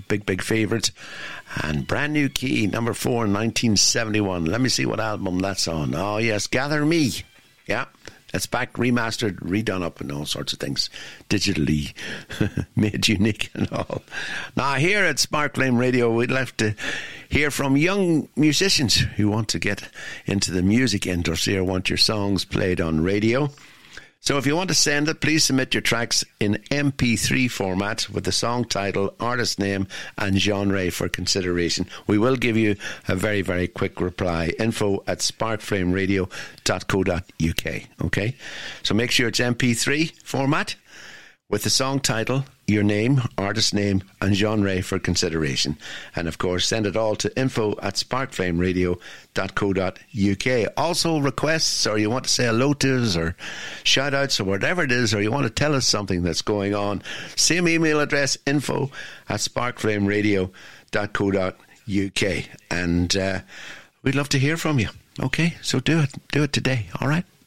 big favourite. And Brand New Key, number 4 in 1971. Let me see what album that's on. Oh, yes, Gather Me. Yeah, it's back, remastered, redone up and all sorts of things. Digitally made unique and all. Now, here at Spark Flame Radio, we'd like to hear from young musicians who want to get into the music industry or want your songs played on radio. So if you want to send it, please submit your tracks in MP3 format with the song title, artist name and genre for consideration. We will give you a very, very quick reply. info@sparkflameradio.co.uk. Okay? So make sure it's MP3 format with the song title, your name, artist name and genre for consideration. And of course, send it all to info@sparkflameradio.co.uk. Also requests, or you want to say hello to us, or shout outs, or whatever it is, or you want to tell us something that's going on, same email address, info@sparkflameradio.co.uk. And we'd love to hear from you. Okay, so do it today. All right.